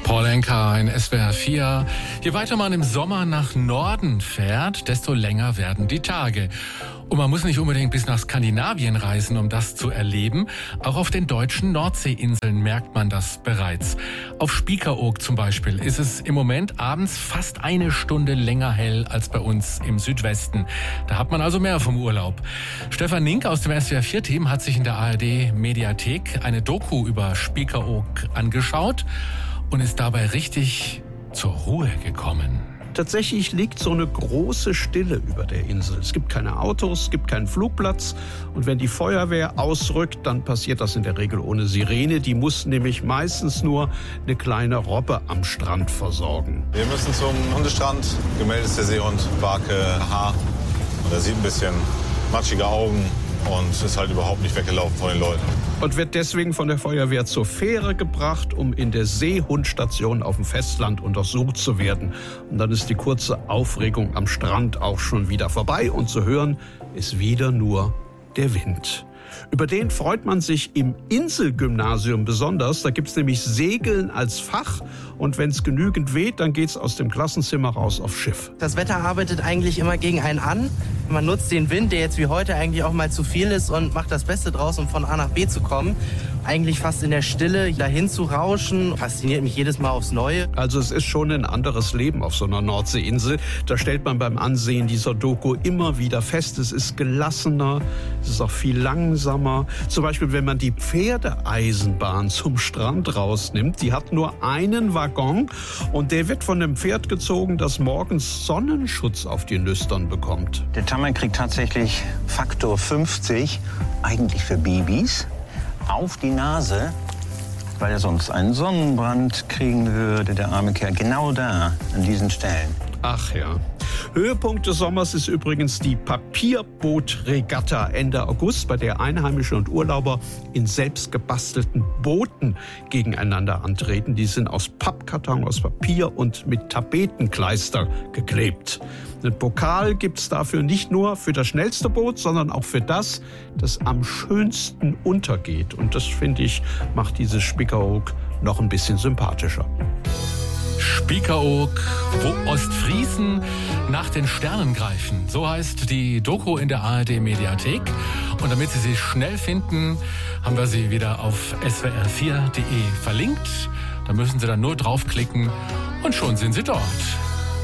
Paul Anka in SWR 4. Je weiter man im Sommer nach Norden fährt, desto länger werden die Tage. Und man muss nicht unbedingt bis nach Skandinavien reisen, um das zu erleben. Auch auf den deutschen Nordseeinseln merkt man das bereits. Auf Spiekeroog zum Beispiel ist es im Moment abends fast eine Stunde länger hell als bei uns im Südwesten. Da hat man also mehr vom Urlaub. Stefan Nink aus dem SWR 4-Team hat sich in der ARD-Mediathek eine Doku über Spiekeroog angeschaut und ist dabei richtig zur Ruhe gekommen. Tatsächlich liegt so eine große Stille über der Insel. Es gibt keine Autos, es gibt keinen Flugplatz. Und wenn die Feuerwehr ausrückt, dann passiert das in der Regel ohne Sirene. Die muss nämlich meistens nur eine kleine Robbe am Strand versorgen. Wir müssen zum Hundestrand. Gemeldet ist der Seehund, Barke, Haar. Und er sieht ein bisschen matschige Augen und ist halt überhaupt nicht weggelaufen von den Leuten. Und wird deswegen von der Feuerwehr zur Fähre gebracht, um in der Seehundstation auf dem Festland untersucht zu werden. Und dann ist die kurze Aufregung am Strand auch schon wieder vorbei und zu hören ist wieder nur der Wind. Über den freut man sich im Inselgymnasium besonders. Da gibt's nämlich Segeln als Fach. Und wenn es genügend weht, dann geht's aus dem Klassenzimmer raus aufs Schiff. Das Wetter arbeitet eigentlich immer gegen einen an. Man nutzt den Wind, der jetzt wie heute eigentlich auch mal zu viel ist, und macht das Beste draus, um von A nach B zu kommen. Eigentlich fast in der Stille dahin zu rauschen, fasziniert mich jedes Mal aufs Neue. Also es ist schon ein anderes Leben auf so einer Nordseeinsel. Da stellt man beim Ansehen dieser Doku immer wieder fest, es ist gelassener, es ist auch viel langsamer. Zum Beispiel, wenn man die Pferdeeisenbahn zum Strand rausnimmt, die hat nur einen Waggon und der wird von einem Pferd gezogen, das morgens Sonnenschutz auf die Nüstern bekommt. Der Tammer kriegt tatsächlich Faktor 50, eigentlich für Babys, auf die Nase, weil er sonst einen Sonnenbrand kriegen würde, der arme Kerl, genau da, an diesen Stellen. Ach ja. Höhepunkt des Sommers ist übrigens die Papierbootregatta Ende August, bei der Einheimische und Urlauber in selbst gebastelten Booten gegeneinander antreten. Die sind aus Pappkarton, aus Papier und mit Tapetenkleister geklebt. Einen Pokal gibt's dafür nicht nur für das schnellste Boot, sondern auch für das am schönsten untergeht. Und das, finde ich, macht dieses Spiekeroog noch ein bisschen sympathischer. Spiekeroog, wo Ostfriesen nach den Sternen greifen. So heißt die Doku in der ARD-Mediathek. Und damit Sie sie schnell finden, haben wir sie wieder auf swr4.de verlinkt. Da müssen Sie dann nur draufklicken und schon sind Sie dort.